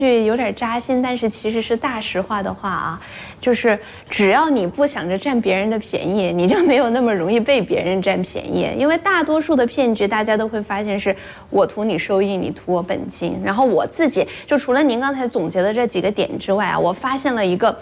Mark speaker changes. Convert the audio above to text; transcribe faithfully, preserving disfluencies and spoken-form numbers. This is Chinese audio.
Speaker 1: 句有点扎心，但是其实是大实话的话啊，就是只要你不想着占别人的便宜，你就没有那么容易被别人占便宜。因为大多数的骗局，大家都会发现是我图你收益，你图我本金。然后我自己就除了您刚才总结的这几个点之外啊，我发现了一个